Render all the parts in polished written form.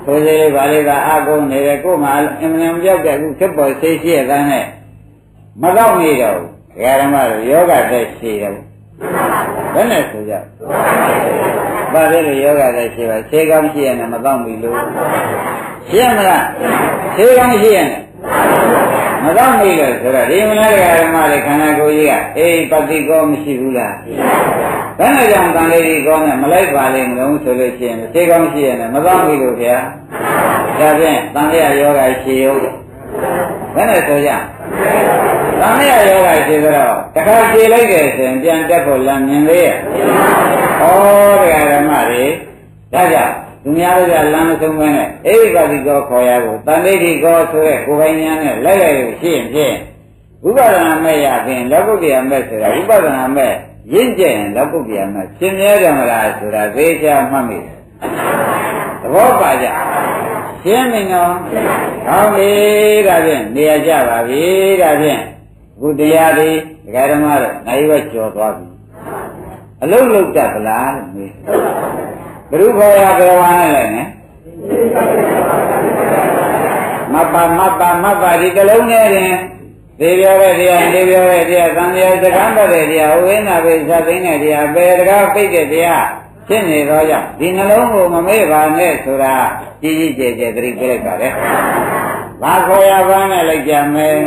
ဆိုစေပါလေကအာကုန်းနေတဲ့ကိုယ်မှာအင်မတန်ပြောက်တဲ့အခုဖြစ်ပေါ်သိရှိရတဲ့နဲ့မတော့နေတော့ဘူးဒကာဓမ္မတို့ယောဂသက်ရှိတယ်ဘယ်နဲ့ဆိုကြဘာလဲလို့ယောဂသက်ရှိပါဆေးကောင်းရှိရင်မတော့ဘူးလို့ရှင်းမလားဆေးကောင်းရှိရင်မတော့ဘူးလို့ဆိုတော့ဒီမလားဒကာဓမ္မတွေခန္ဓာကိုယ်ကြီးကအေးပฏิကောမရှိဘူးလားဘယ်နဲ့ကြောင့်တန်လေးကြီးကောင်းနဲ့မလိုက်ပါလိမ့်မလို့ဆိုလို့ရှိရင်ဆေးကောင်းရှိရင်မတော့ဘူးလို့ဗျာဒါဖြင့်တန်လေးယောဂရှိရုံးဘယ်နဲ့ဆိုကြသံဃာယောဂရှိကြတော့တခါပြေးလိုက်တယ်ဆိုရင်ပြန်တက်ဖို့လမ်းမြင်သေးရဲ့ဩတရားဓမ္မတွေဒါကြောင့်သူများတို့ကလမ်းမဆုံးမဲနဲ့အိဗ္ဗတိကောခေါ်ရကိုတန်ဋိဋ္ဌိကောဆိုတဲ့ကိုယ်ပိုင်ဉာဏ်နဲ့လိုက်လိုက်လို့ရှိရင်ဖြင့်ဝိပဿနာမဲ့ရဖြင့်လောကုတ္တရာမဲ့ဆိုတာဝိပဿနာမဲ့ရင့်ကျက်ရင်လောကုတ္တရာမဲ့ရှင်းမြဲတယ်မလားဆိုတာသိချာမှတ်မိတယ်သဘောပါကြရှင်းပြီနော်ဟောပြီဒါဖြင့်နေရာကြပါပြီဒါဖြင့်ခုတရားဒီဒကာဓမ္မတို့နိုင်ဝက်ကျော်သွားပြီအလုံးလုံးတတ်ဗလားမေးဘုရုခေါ်ရဘယ်ဝါနဲ့လဲနဲ့မပ္ပဒီကလုံးနဲ့ရင်ဒီပြောတဲ့တရားဒီပြောတဲ့တရားသံဃာစကားတော်တဲ့တရားဝိနာပိသသိတဲ့တရားပေတကားပိတ်တဲ့တရားဖြစ်နေတော့ကြောင့်ဒီနှလုံးကိုမမေ့ပါနဲ့ဆိုတာကြီးကြီးကျယ်ကျယ်သတိပေးလိုက်ပါလေဘာခေါ်ရပါနဲ့လိုက်ကြမယ်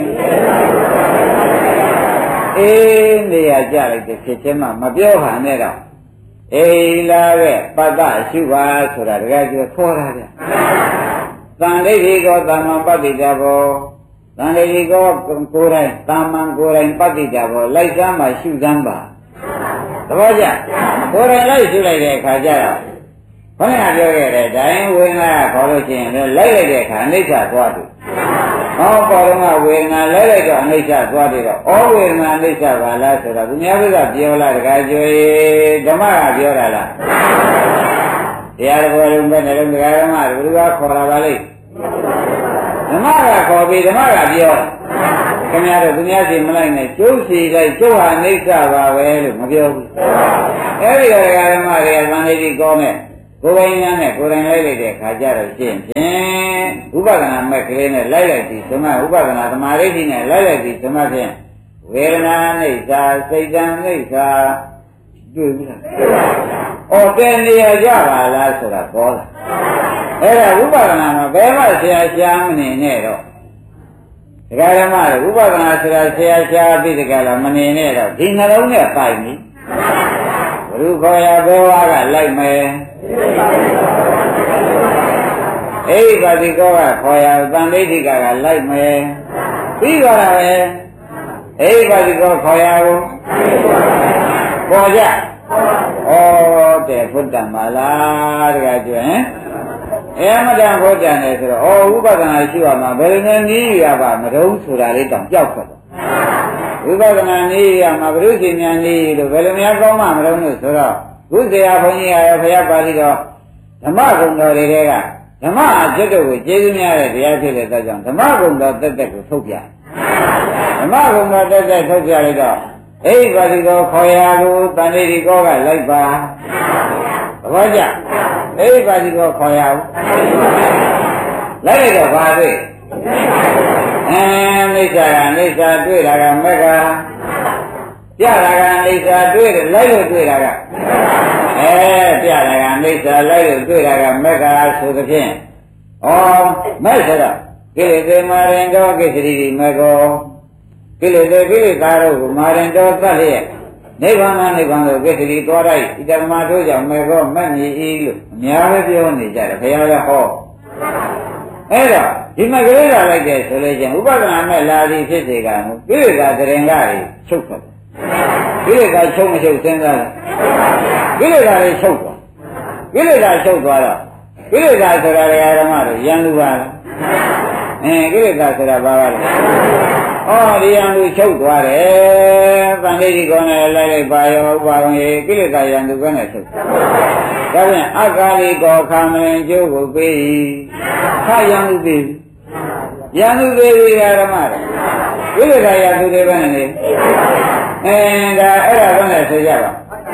အေးနေရာကြလိုက်တဲ့ဖြစ်ချင်းမှမပြောဟန်နဲ့တော့အေးလာပဲပတ္တရှုပါဆိုတာတကယ်ကျခေါ်တာဗျသံဋိဋ္ဌိကောသမ္မာပတ္တိတဘောသံဋိဋ္ဌိကောကိုယ်တိုင်သမ္မာကိုယ်တိုင်ပတ္တိတဘောလိုက်စမ်းမှရှုစမ်းပါသဘောကျကိုယ်တိုင်လိုက်ရှုလိုက်တဲ့အခါကျတော့ဘုရားပြောခဲ့တဲ့ဒိုင်းဝေဒနာခေါ်လို့ရှိရင်လည်းလိုက်လိုက်တဲ့အခါအနိစ္စသွားတယ်ဟောပေါ်တော့ဝေဒနာလိုက်လိုက်တော့အနိစ္စသွားတယ်တော့ဩဝေဒနာအနိစ္စပါလားဆိုတော့သူများကပြောလားတခါကျွေးဓမ္မကပြောတာလားတရားတော်လုံးပဲနဲ့လုံးတရားဓမ္မဘယ်သူကခေါ်တာပါလိမ့်ဓမ္မကခေါ်ပြီးဓမ္မကပြောခင်ဗျားတို့သူများစီမလိုက်နဲ့ကျုပ်စီလိုက်ကျုပ်ဟာအိဋ္ဌပါပဲလို့မပြောဘူးအဲဒီတော့ဓမ္မတွေကသံဃာကြီးကောင်းတဲ့ကိုယ်ပိုင်ဉာဏ်နဲ့ကိုယ်တိုင်လိုက်လိုက်တဲ့ခါကျတော့ရှင်းဖြင့်ဥပဒနာမဲ့ကလေးနဲ့လိုက်လိုက်ပြီးသမဥပဒနာသမာဓိဋ္ဌိနဲ့လိုက်လိုက်ပြီးသမဖြင့်ဝေဒနာအိဋ္ဌာစိတ်တံအိဋ္ဌာတွေ့ပြီလားဩတဲ့နေရာကြပါလားဆိုတာပေါ်လာအဲ့ဒါဥပဒနာမှာဘယ်မှဆရာရှားမနေနဲ့တော့ဒကာဓမ္မတွေဥပဒနာဆိုတာဆရာရှားပြီးတကယ်လားမနေနဲ့တော့ဒီနှလုံးနဲ့ပိုက်ပြီဘုရုခေါ်ရဘယ်ဝါကလိုက်မယ်အိဗ္ဗတိကောကခေါ်ရသံဋိဋ္ဌိကလိုက်မယ်ပြီးသွားတာပဲအိဗ္ဗတိကောခေါ်ရကိုပေါ်ကြဩတဲ့ဘုဒ္ဓမာလားတကယ်ကျွန်းအဲမတန်ဘုဒ္ဓနဲ့ဆိုတော့ဩဥပဒနာရှိရမှာဘယ်လိုနဲ့နည်းရပါမတုံးဆိုတာလေးတောင်ကြောက်သွားဝိပဿနာနည်းရမှာဘုရုရှင်ဉာဏ်နည်းလို့ဘယ်လိုများကောင်းမှမတုံးလို့ဆိုတော့ဘုဇေယဘုန်းကြီးရောဘုရားပါဠိတော်ဓမ္မဂုဏ်တော်တွေကဓမ္မအကျင့်တို့ကိုကျေးဇူးများတဲ့တရားဖြစ်တဲ့အတွက်ကြောင့်ဓမ္မဂုဏ်တော်တက်တက်ကိုထုတ်ပြဓမ္မဂုဏ်တော်တက်တက်ထုတ်ပြလိုက်တော့အိဗ္ဗတိကောခေါ်ရကိုတန်ဋိဋ္ဌိကောကလိုက်ပါသဘောကျအိဗ္ဗတိကောခေါ်ရကိုလိုက်လိုက်တော့ဘာတွေ့အိဋ္ဌာအိဋ္ဌာတွေ့တာကမက္ခပြတာကအိဋ္ဌာတွေ့တယ်လိုက်လို့တွေ့တာကပြတာကအိဋ္ဌာလိုက်လို့တွေ့တာကမက္ခဆိုသဖြင့်မဲ့ဆိုတော့ကိလေသာမာရင်တော့ကိစ္စရီမကောကိလေသာကိလေသာတို့ကိုမာရင်တော့သတ်လျက်နိဗ္ဗာန်တို့ကိစ္စရီသွားလိုက်ဣတမတို့ကြောင့်မကောမတ်မြည်၏လို့အများပဲပြောနေကြတယ်ဘုရားလည်းဟောအဲ့တော့ဒီမှာကိလေသာလိုက်တယ်ဆိုလို့ချင်းဥပဒနာမဲ့လာသည်ဖြစ်စေကမူကိလေသာတရင်ကတွေချုပ်သွားကိလေသာချုပ်မချုပ်စဉ်းစားလားကိလေသာတွေချုပ်သွားကိလေသာချုပ်သွားတော့ကိလေသာဆိုတာဓမ္မတွေယံလူပါလားကိလေသာဆိုတာဘာပါလဲဒီယံလူချုပ်သွားတယ်သံဃိတိကောနဲ့လိုက်လိုက်ပါရောဥပါရောကိလေသာယံလူကနဲ့ချုပ်ဒါဖြင့်အက္ခာလိကောခမရင်ကျိုးကိုပေးခယံလူပေးယံလူပေးဓမ္မတွေကိလေသာယံလူတွေပဲနေဒါအဲ့ဒါကလည်းဆိုကြပါ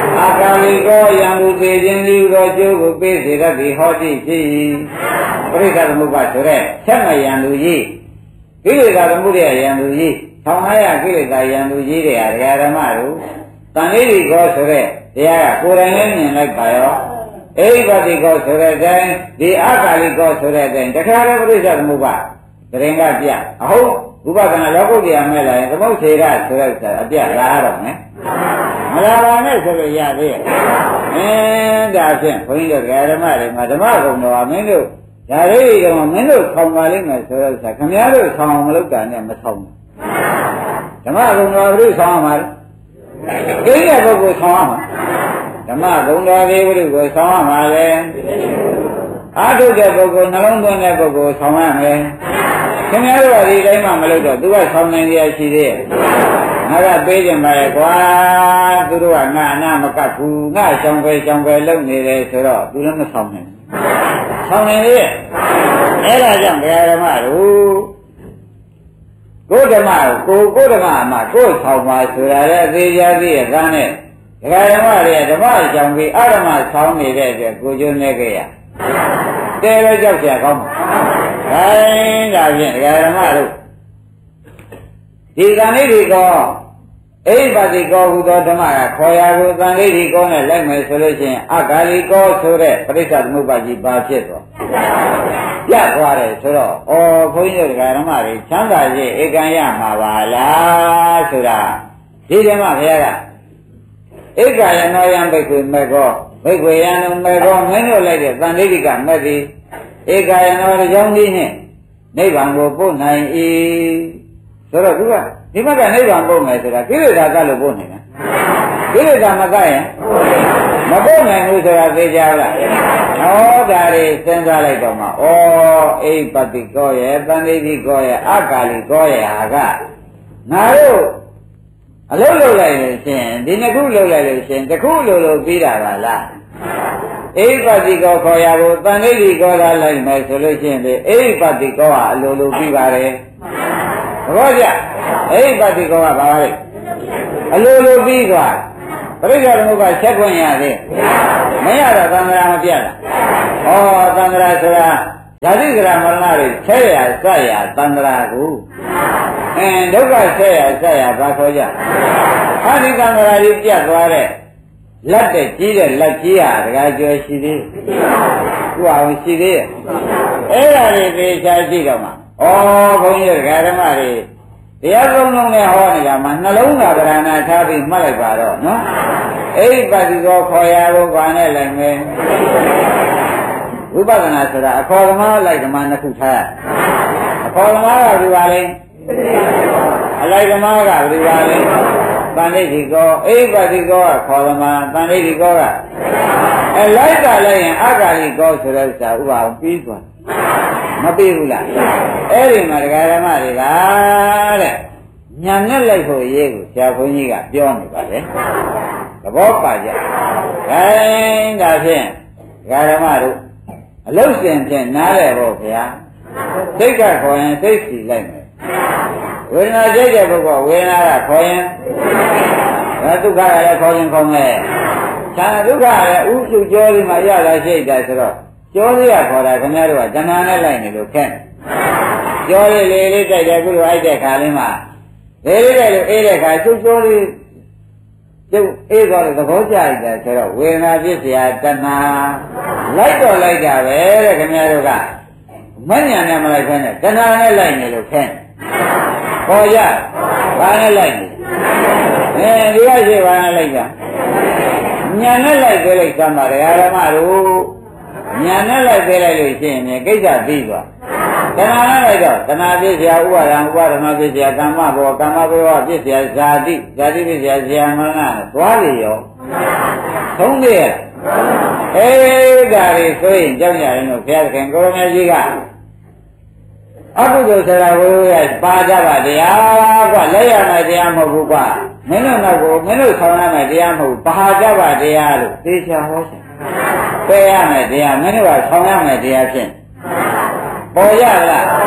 အာကာလိကောယံသူသေးခြင်းလူတော်ကျိုးကိုပေးစေတတ်သည်ဟောတိရှိပရိသသမုပ္ပါဆိုတဲ့ဆက်မယံလူကြီးကိလေသာသမုဒယယံလူကြီး1500ကိလေသာယံလူကြီးတွေဟာဒကာဓမ္မတို့တန်လေးဒီကောဆိုတဲ့တရားကကိုယ်တိုင်လည်းမြင်လိုက်ပါရောအိဗတိကောဆိုတဲ့အတိုင်းဒီအာကာလိကောဆိုတဲ့အတိုင်းတခါတည်းပရိသသမုပ္ပါတရင်ကပြအဟုတ်ဥပဒနာလောကုတ္တရာမဲ့လာရင်သမုတ်စေရဆိုတဲ့အပြလာတော့မယ်မလာပါနဲ့ဆိုလို့ရသေးရဲ့ဒါဖြင့်ဘုန်းကြီးတို့ဓမ္မတွေမှာဓမ္မကုံတော်မင်းတို့ဒါလေးတော့မင်းတို့ခေါင်ပါလိမ့်မယ်ဆိုတော့ခင်ဗျားတို့ဆောင်းမလုပ်တာနဲ့မဆောင်းဘူးဓမ္မကုံတော်ဘုရားဆောင်းမှာကိရိယာပုဂ္ဂိုလ်ဆောင်းမှာဓမ္မကုံတော်လေးဘုရားကိုဆောင်းမှာလေအာထုတဲ့ပုဂ္ဂိုလ်နှလုံးသွင်းတဲ့ပုဂ္ဂိုလ်ဆောင်းရမယ်ခင်ဗျားတို့ကဒီတိုင်းမှမလုပ်တော့သူကဆောင်းနိုင်ရရှိသေးရဲ့ငါကပေးကြပါရဲ့ကွာသူတို့ကငါအနာမကတ်ဘူးငါရှောင်ပဲလုပ်နေတယ်ဆိုတော့သူလည်းမဆောင်နိုင်ဘူးဆောင်နေလေအဲ့ဒါကြောင့်ဘုရားဓမ္မတို့ကိုယ်ဓမ္မကိုယ်ဓမ္မမှာကိုယ်ဆောင်ပါဆိုတာလည်းအသေးချာသေးရဲ့သားနဲ့ဒကာဓမ္မတွေကဓမ္မရှောင်ပြီးအဓမ္မဆောင်နေတဲ့အတွက်ကိုကျိုးနေကြရတဲလည်းကြောက်ကြကောင်းပါခိုင်းဒါဖြင့်ဒကာဓမ္မတို့ဒီကံလေးဒီကောအိဗတိကောဟူသောဓမ္မကခေါ်ရကိုတန်လေးဒီကောနဲ့လိုက်မယ်ဆိုလို့ရှိရင်အဂါလိကောဆိုတဲ့ပရိစ္ဆသမုပ္ပါကြီးဘာဖြစ်သွားပြတ်သွားတယ်ဆိုတော့ဩဘုန်းကြီးတို့ဓမ္မတွေချမ်းသာခြင်းဧကံရမှာပါလားဆိုတာဒီဓမ္မဘုရားကဧကယနောယံဘိက္ခွေမေကောဘိက္ခွေယံမေကောမင်းတို့လိုက်တဲ့တန်လေးဒီကမဲ့သည်ဧကယနောကြောင့်ဒီနဲ့နိဗ္ဗာန်ကိုပို့နိုင်၏ဆိုတော့သူကဒီဘက်ကနိဗ္ဗာန်ပို့မယ်ဆိုတာကိလေသာကလို့ပို့နေတာကိလေသာမကရင်မပို့နိုင်ဘူးဆိုတာသိကြလားဟောဒါတွေစဉ်းစားလိုက်တော့မှဩအိပတိကောရဲ့တန်လေးဒီကောရဲ့အကာလိကောရဲ့ဟာကငါတို့အလုံးလုံးလိုက်လို့ရှင်ဒီနှစ်ခုလုံးလိုက်လို့ရှင်တစ်ခုလုံးပြီးတာပါလားအိပတိကောခေါ်ရဖို့တန်လေးဒီကောသာလိုက်မယ်ဆိုလို့ရှင်ဒီအိပတိကောဟာအလိုလိုပြီးပါတယ်သဘောကျအိပတိကောကဘာလဲအလိုလိုပြီးသွားပရိစ္ဆေသမုပ္ပါဆက်ခွင့်ရသေးမရတော့သံဃာမပြတ်လားဩသံဃာဆိုတာဓာတိကရမရဏတွေဆက်ရဆက်ရသံဃာကိုဒုက္ခဆက်ရဆက်ရဘာခေါ်ကြအာဒီသံဃာကြီးပြတ်သွားတဲ့လက်တဲ့ကြီးတဲ့လက်ကြီးဟာတကယ်ကျော်ရှိသေးသူ့အောင်ရှိသေးရဲ့အဲ့ဒါတွေသေချာရှိတော့မှဩဘုန်းကြီးဓမ္မတွေတရားလုံးလုံးနဲ့ဟောနေတာမှာနှလုံးသားဗရဏာထားပြီးမှတ်လိုက်ပါတော့နော်အိပတိကောခေါ်ရဖို့ဘာနဲ့လိုက်မယ်ဝိပဿနာဆိုတာအခေါ်ဓမ္မလိုက်ဓမ္မနှစ်ခုထားအခေါ်ဓမ္မကဘယ်ပါလဲအလိုက်ဓမ္မကဘယ်ပါလဲတန်ဋိဋ္ဌိကောအိပတိကောကခေါ်ဓမ္မတန်ဋိဋ္ဌိကောကလိုက်တာလိုက်ရင်အဂါလိကောဆိုတဲ့ဥစ္စာဥပအောင်ပြီးသွားမပြီးဘူးလားအဲ့ဒီမှာဒကာဓမ္မတွေကတဲ့ညာနဲ့လိုက်ဖို့ရေးကိုဆရာဘုန်းကြီးကပြောနေပါလေသဘောပါကြခိုင်းဒါဖြင့်ဒကာဓမ္မတို့အလုတ်စင်ဖြင့်နားလဲဖို့ဗျာစိတ်ကခေါ်ရင်စိတ်စီလိုက်မယ်ဝေဒနာကြိတ်တဲ့ပုဂ္ဂိုလ်ဝေဒနာကခေါ်ရင်ဒါဒုက္ခရလည်းခေါ်ရင်ခေါ်မယ်ဆန္ဒဒုက္ခလည်းဥစုကြောဒီမှာရလာရှိတာဆိုတော့ကျော်လေးကခေါ်တာခင်ဗျားတို့ကတဏှာနဲ့လိုက်နေလို့ခက်ကျော်လေးလေးတိုက်တယ်ခုလိုအိုက်တဲ့ခါလေးမှာလေးလေးတိုက်လို့အေးတဲ့ခါကျုပ်ကျော်လေးကျုပ်အေးသွားလို့သဘောကျလိုက်တယ်ဆိုတော့ဝေဒနာဖြစ်เสียတဏှာလိုက်တော့လိုက်တာပဲတဲ့ခင်ဗျားတို့ကမဉဏ်နဲ့မလိုက်ခဲနဲ့တဏှာနဲ့လိုက်နေလို့ခက်ခေါ်ရဘာနဲ့လိုက်နေဒီကရှိဘာနဲ့လိုက်တာညာနဲ့လိုက်သေးလိုက်သမ်းပါတယ်ဓမ္မတို့ညာနဲ့လိုက်သေးလိုက်လို့ရှိရင်ကိစ္စပြီးသွားတဏှာနဲ့လိုက်တော့တဏှာဖြစ်เสียဥပါဒံဥပါဒနာဖြစ်เสียကမ္မဘောကမ္မဘောဖြစ်เสียဇာတိဇာတိဖြစ်เสียဇာမရဏသွားလေရောသုံးသေးရဒါတွေဆိုရင်ကြောက်ရတယ်လို့ဘုရားခင်ကိုရမကြီးကအကုသိုလ်ဆရာဝိရပါကြပါတရားကွလက်ရမယ်တရားမဟုတ်ဘူးကွမင်းတို့နောက်ကိုမင်းတို့ဆောင်ရမယ်တရားမဟုတ်ပါကြပါတရားလို့သိချာဟောရှင်ပယ်ရမယ်တရားမင်းတို့ကဆောင်ရမယ်တရားဖြင့်ပေါ်ရလားပ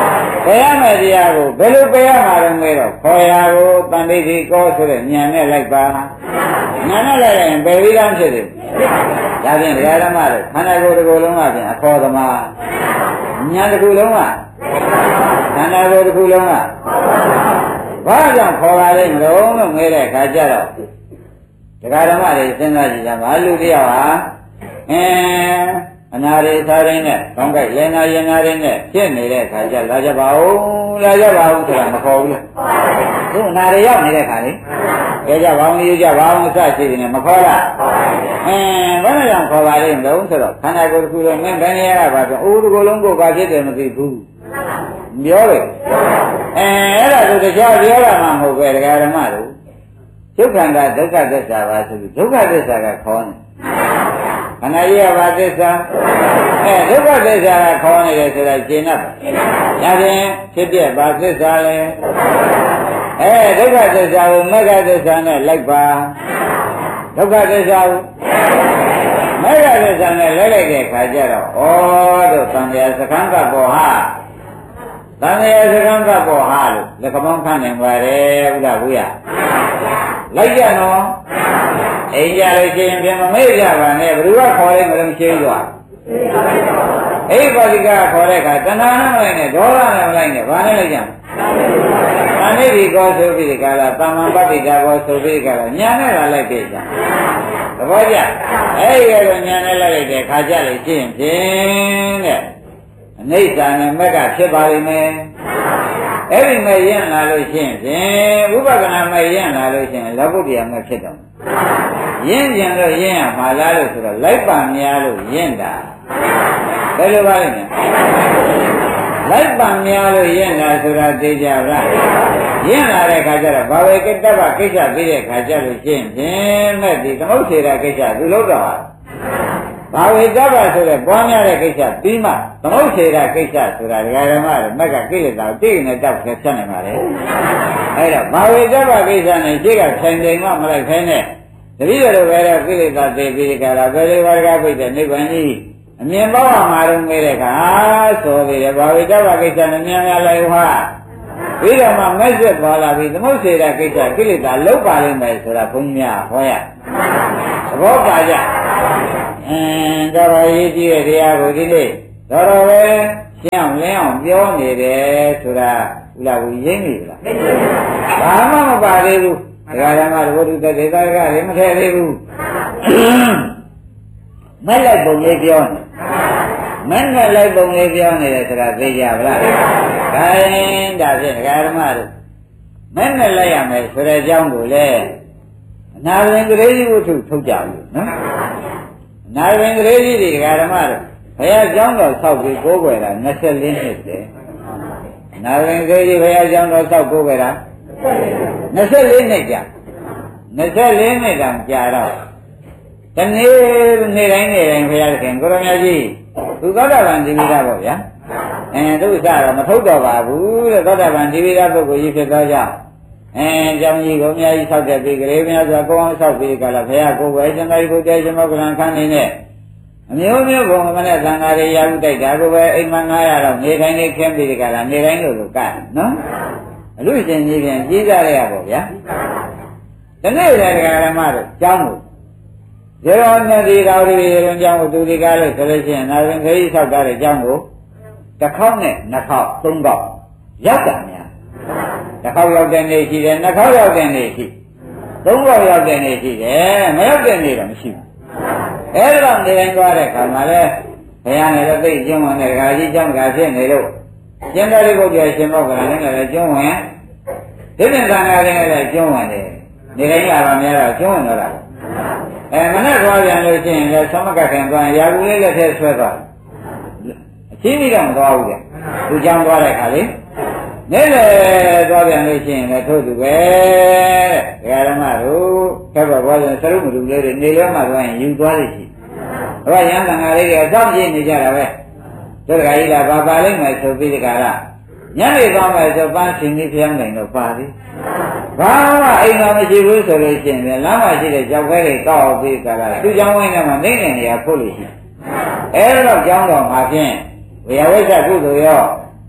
ယ်ရမယ်တရားကိုဘယ်လိုပယ်ရမှာလဲမေးတော့ခေါ်ရာကိုတန်ဋိဋ္ဌိကောဆိုတဲ့ဉာဏ်နဲ့လိုက်ပါဉာဏ်နဲ့လိုက်ရင်ပယ်ပြီးသားဖြစ်တယ်ဒါဖြင့်ဒကာဓမ္မတို့ခန္ဓာကိုယ်တစ်ခုလုံးကဖြင့်အခေါ်သမားဉာဏ်တစ်ခုလုံးကခန္ဓာကိုယ်တစ်ခုလုံးကဘာကြောင့်ခေါ်ပါလိမ့်မလို့လို့မေးတဲ့အခါကျတော့ဒကာဓမ္မတွေစဉ်းစားကြည့်ကြပါလူတယောက်ဟာအနာရိသာရင်းနဲ့ကောင်းကြိုက်လင်နာရင်နာရင်းနဲ့ဖြစ်နေတဲ့ခါကျလာကြပါဦးဆိုတာမခေါ်ဘူးလားသူအနာရိရောက်နေတဲ့ခါလေကြကြပါဦးယူကြပါဦးအစရှိနေမခေါ်လားဘယ်နဲ့ကြောင့်ခေါ်ပါလိမ့်မလို့ဆိုတော့ခန္ဓာကိုယ်တစ်ခုလုံးမင်းဘယ်နေရာကပါဆိုအိုးတစ်ခုလုံးကိုဘာဖြစ်တယ်မသိဘူးပြောတယ်အဲ့ဒါသူတခြားပြောတာမှမဟုတ်ပဲဒကာဓမ္မတို့ဒုက္ခန္တာဒုက္ခသစ္စာပါဆိုပြီးဒုက္ခသစ္စာကခေါ်နေခန္ဓာကြီးကဘာသစ္စာဒုက္ခသစ္စာကခေါ်နေတယ်ဆိုတာရှင်း납ဒါဖြင့်ဖြစ်ပြဘာသစ္စာလဲဒုက္ခသစ္စာကိုမဂ္ဂသစ္စာနဲ့လိုက်ပါဒုက္ခသစ္စာကိုမဂ္ဂသစ္စာနဲ့လိုက်တဲ့ခါကျတော့ဩတို့သံဃာစခန်းကပေါ်ဟာသံဃာစခန်းကပေါ်ဟာလို့လက်ခမောင်းခန့်နေပါတယ်ဥဒ္ဒဝိယလိုက်ကြနော်အိမ်ကြလို့ရှိရင်ပြန်မမေ့ကြပါနဲ့ဘယ်သူကခေါ်လဲမလို့ရှင်းသွားအိပါဠိကခေါ်တဲ့အခါတဏှာနဲ့မလိုက်နဲ့ဒေါသနဲ့မလိုက်နဲ့ဘာနဲ့လိုက်ကြမလဲအနိဒီကောဆိုပြီးဒီကလာသမ္မာပဋိဒါကောဆိုပြီးဒီကလာညာနဲ့လာလိုက်ပြီကြသဘောကျအဲ့ဒီကတော့ညာနဲ့လိုက်တဲ့ခါကြလို့ရှိရင်ဖြင့်တဲ့အနိစ္စနဲ့မက်ကဖြစ်ပါလိမ့်မယ်အဲ့ဒီမဲ့ရင့်လာလို့ရှိရင်ဖြင့်ဝိပဿနာမဲ့ရင့်လာလို့ရှိရင်လောကုတ္တရာမဲ့ဖြစ်တော့ရင့်ကျင်လို့ရင့်ရမှာလားလို့ဆိုတော့လိုက်ပါများလို့ရင့်တာဘယ်လိုပါလဲလိုက်ပါများလို့ရင့်တာဆိုတာသိကြလားရင့်လာတဲ့ခါကျတော့ဘာဝေကတ္တဗကိစ္စပြီးတဲ့ခါကျလို့ရှိရင်ဖြင့်မဲ့ဒီသမုဋ္ဌေရကိစ္စသူလို့တော့ဘာဝေတ္တဗဆိုတဲ့ပွားများတဲ့ကိစ္စပြီးမှသမုဋ္ဌေရကိစ္စဆိုတာဒကာဓမ္မတွေမက်ကကိလေသာကိုသိနေတတ်ဖြတ်နိုင်ပါလေအဲ့တော့ဘာဝေတ္တဗကိစ္စနဲ့ရှိကထိုင်တိုင်မှမလိုက်ခိုင်းနဲ့တပည့်တော်ပဲတဲ့ကိလေသာသိပြီးဒီကရာဘယ်လိုဘာကပိတ်တဲ့နိဗ္ဗာန်ကြီးအမြင်ပေါက်မှာတော့မေးတဲ့အခါဆိုပြီးဘာဝိတ္တဗကိစ္စနဲ့များများလိုက်ဟာပြီးတော့မှမက်ဆက်သွားလာပြီးသမုဋ္ဌေရကိစ္စကိလေသာလောက်ပါလိမ့်မယ်ဆိုတာဘုန်းကြီးများဟောရသဘောပါကြတော်တော်ရေးကြည့်တဲ့တရားကိုဒီနေ့တော်တော်ပဲရှင်းအောင်လင်းအောင်ပြောနေတယ်ဆိုတာဥလာဘူးရိမ့်ပြီလားဘာမှမပါသေးဘူးဒကာဓမ္မတို့ဘုဒ္ဓဒေသကလည်းမထည့်သေးဘူးမက်လိုက်ပုံလေးပြောနေမက်နဲ့လိုက်ပုံလေးပြောနေတယ်ဆိုတာသိကြပါလားဒါရင်ဒါဖြင့်ဒကာဓမ္မတို့မက်နဲ့လိုက်ရမယ်ဆိုတဲ့အကြောင်းကိုလည်းအနာဝင်ကလေးကြီးဝတ္ထုထုတ်ကြဘူးနော်အနာဝင်ကလေးကြီးတွေဒကာဓမ္မတို့ဘုရားကျောင်းတော်ဆောက်ပြီးကိုးကွယ်တာ24နှစ်တည်းအနာဝင်ကလေးကြီးဘုရားကျောင်းတော်ဆောက်ကိုးကွယ်တာ24နှစ်ကြာ24နှစ်တောင်ကြာတော့တနေ့နေ့တိုင်းဘုရားခင်ကိုရမကြီးသူသောတာပန်ဒီမိသားပေါ့ဗျာသူစတော့မထုတ်တော့ပါဘူးတဲ့သောတာပန်ဒီမိသားပုဂ္ဂိုလ်ကြီးဖြစ်သောကြောင့်ကျောင်းကြီးကိုအများကြီးဆောက်တဲ့ပြီးကလေးများစွာကောင်းအောင်ဆောက်ပြီးကြလားဘုရားကိုယ်ပဲရှင်သာရိပုတ္တရာရှင်မောကလန်ခန်းနေနဲ့အမျိုးမျိုးဘုံမနဲ့သံဃာတွေရာဟုတိုက်တာကိုပဲအိမ်မ900တော့နေတိုင်းလေးခင်းပြီးကြလားနေတိုင်းလို့ကနော်အလို့ရှင်ကြီးပြန်ကြီးကြရပါဗျာဒီနေ့လည်းဒကာဓမ္မတို့ကျောင်းကိုရေရောနဲ့ဒီတော်တွေရေကျောင်းကိုသူဒီကားလို့ဆိုလို့ရှိရင်နာဝင်ခရီးဆောက်တဲ့ကျောင်းကိုတစ်ခေါက်နဲ့နှစ်ခေါက်သုံးခေါက်ရောက်တာများတစ်ခေါက်ရောက်တဲ့နေ့ရှိတယ်နှစ်ခေါက်ရောက်တဲ့နေ့ရှိသုံးခေါက်ရောက်တဲ့နေ့ရှိတယ်မရောက်တဲ့နေ့တော့မရှိဘူးအဲ့ဒါနေတိုင်းသွားတဲ့ခါမှာလဲဘုရားနဲ့လည်းသိကျွန်းဝင်တဲ့ဒကာကြီးကျောင်းကဖြစ်နေလို့ရှင်သာရိပုတ္တရာရှင်မောကလန်နဲ့လည်းကျွန်းဝင်ဒီနေ့သံဃာတွေလည်းကျွန်းဝင်တယ်နေတိုင်းလာပါများတော့ကျွန်းဝင်တော့တာမနဲ့သွားပြန်လို့ရှိရင်လည်းသမကခင်သွားရင်ရာကူလေးလက်ထဲဆွဲသွားအချင်းကြီးတော့မသွားဘူးကြသူကြောင်းသွားတဲ့ခါလေနေ့လေသွားပြန်လို့ရှိရင်လည်းထို့သူပဲဒကာဓမ္မတို့ခက်ပါဘောဆိုစရုပ်မလူလေးတွေနေလဲမှသွားရင်ယူသွားလိမ့်ရှိဟောရန်တန်ဃာလေးတွေစောင့်ကြည့်နေကြတာပဲတို့ဒကာကြီးကဘာပါလိမ့်မယ်ဆိုပြီးဒီကရညနေသွားမယ်ဆိုပန်းရှင်ကြီးဖျောင်းနိုင်တော့ပါသည်ဘာမှအိမ်မှာမရှိဘူးဆိုလို့ရှိရင်လမ်းမှာရှိတဲ့ကြောက်ခဲတွေတောက်ပြီးကြတာသူ့ကြောင်းဝိုင်းထဲမှာနေနေရဖို့လို့ရှိအဲ့တော့ကြောင်းတော်မှာဖြင့်ဝေယဝိဇ္ဇကုသိုလ်ရောဒ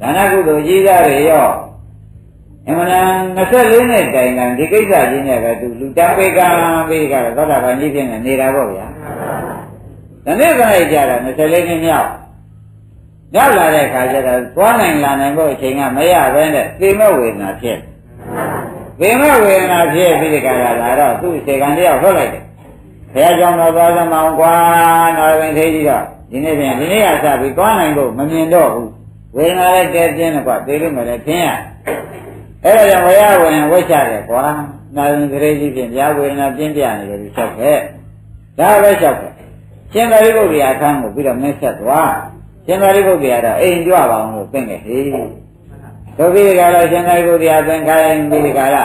ဒါနကုသိုလ်ကြီးသားတွေရောအမှန်24နှစ်တိုင်တိုင်ဒီကိစ္စကြီးနဲ့ပဲသူလူတန်းပေးကံပေးကြတော့သောတာပန်ကြီးဖြစ်နေတာပေါ့ဗျာဒီနေ့ကလေးကြတော့24နှစ်မြောက်ရောက်လာတဲ့ခါကျတော့သွားနိုင်လာနိုင်ဖို့အချိန်ကမရဘဲနဲ့သေမဲ့ဝေဒနာဖြစ်သေမဲ့ဝေဒနာဖြစ်ပြီးဒီကလာတော့သူ့စေကံတယောက်ထွက်လိုက်တယ်ဘုရားကြောင့်တော့သွားသမောင်ကွာတော်ရင်သေးကြီးတော့ဒီနေ့ပြန်ဒီနေ့ကစပြီးသွားနိုင်ဖို့မမြင်တော့ဘူးဝေဒနာလည်းတဲပြင်းတယ်ကွာသေလို့မလဲထင်းရအဲ့ဒါကြောင့်ဘုရားဝင်ဝိတ်ချတယ်ကွာနာရင်ကလေးကြီးဖြင့်ဘုရားဝေဒနာပြင်းပြနေတယ်လို့ချက်ခဲ့ဒါပဲချက်ခဲ့ရှင်သာရိပုတ္တရာအခန်းကိုပြီးတော့မင်းဆက်သွားရှင်သာရိပုတ္တရာတော့အိမ်ကြွပါအောင်လို့ပြင်ခဲ့ဟေးဆိုပြီးဒီကလာရှင်သာရိပုတ္တရာသင်္ခိုင်းပြီးဒီကလာ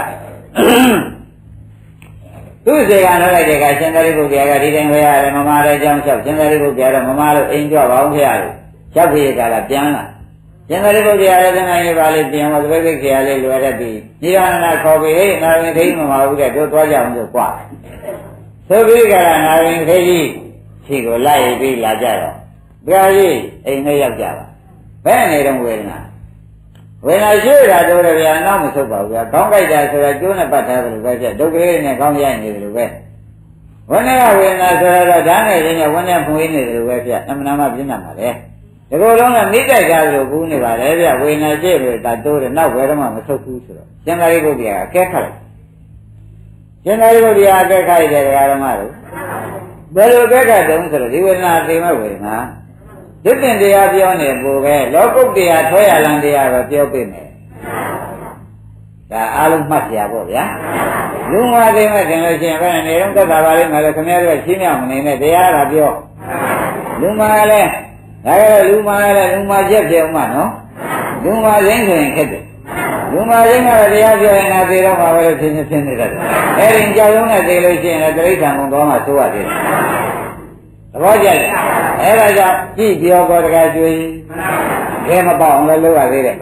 သူ့စေကံထွက်လိုက်တဲ့ကရှင်သာရိပုတ္တရာကဒီတိုင်းပဲရတယ်မမလည်းကြောင်းလျှောက်ရှင်သာရိပုတ္တရာတော့မမလို့အိမ်ကြွပါအောင်ဖရားလို့လျှောက်ပြီးဒီကလာပြန်လာရှင်သာရိပုတ္တရာလည်းသင်္ခိုင်းလေးပါလေးပြန်တော့သဘိသိက္ခာလေးလွယ်တတ်ပြီးနိရဏခေါ်ပြီးဟေးနာရင်သိမမဟုတ်တဲ့တို့သွားကြအောင်လို့ကြွားဆိုပြီးကလာနာရင်သိကြီးရှိကိုလိုက်ပြီးလာကြတော့ဘုရားကြီးအိမ်ထဲရောက်ကြပါဘယ်နေတော့ဝေဒနာရှိတာတို့လည်းဗျာနောက်မဆုတ်ပါဘူးဗျာခေါင်းကြိုက်တာဆိုတာကျိုးနဲ့ပတ်ထားတယ်လို့ပဲပြဒုက္ခလေးနဲ့ခေါင်းရိုက်နေတယ်လို့ပဲဝိနည်းဝေဒနာဆိုတော့ဓာတ်နဲ့ရင်းနဲ့ဝိနည်းဖွေးနေတယ်လို့ပဲပြအမှန်မှပြင်းတာပါလေဒီလိုလုံးကမိတိုက်ကားလို့ကူးနေပါလေဗျဝေဒနာရှိလို့ဒါတိုးတယ်နောက်ဘယ်တော့မှမဆုတ်ဘူးဆိုတော့ရှင်သာရိပုတ္တရာအကဲခတ်လိုက်ရှင်သာရိပုတ္တရာအကဲခတ်တဲ့ဓမ္မတို့ဘယ်လိုအကဲခတ်တုံးဆိုတော့ဒီဝေဒနာသိမဲ့ဝေဒနာဒုက္ခတရားပြောနေပို့ပဲလောကုတ္တရာထွဲရလန်တရားပဲပြောပြမယ်ဒါအားလုံးမှတ်ကြပါဗျာလူငါသိမဲ့ခင်လို့ရှိရင်ဘယ်နေတော့သက်သာပါလိမ့်မယ်လို့ခင်ဗျားတို့ရှင်းပြမနေနဲ့တရားကပြောလူမာလည်းဒါကြတော့လူမာလည်းလူမာချက်ပြောမှနော်လူမာရင်းဆိုရင်ခက်တယ်လူမာရင်းကတရားပြောရင်ငါသိတော့မှာပဲလို့ဖြစ်နေတတ်တယ်အဲဒီကြောက်ရုံးနဲ့သိလို့ရှိရင်လည်းတိဋ္ဌာန်ကုန်တော့မှသိုးရသေးတယ်သဘောကျတယ်အဲ့ဒါကြောင့်ကြည့်ပြောကောတကားကျွေးခဲမပေါအောင်လည်းလုပ်ရသေးတယ်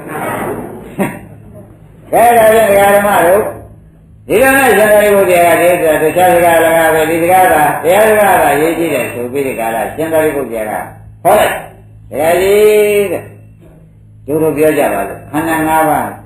ခဲဒါဖြင့်ဓမ္မတို့ဒီကနေ့ရှင်သာရိပုတ္တရာကတည်းကတခြားစကားလည်းပဲဒီစကားကတရားစကားကရေးကြည့်တယ်ဆိုပြီးဒီကလာရှင်သာရိပုတ္တရာကဟောလိုက်တရားကြီးတဲ့တို့ပြောကြပါလို့ခန္ဓာ၅ပါး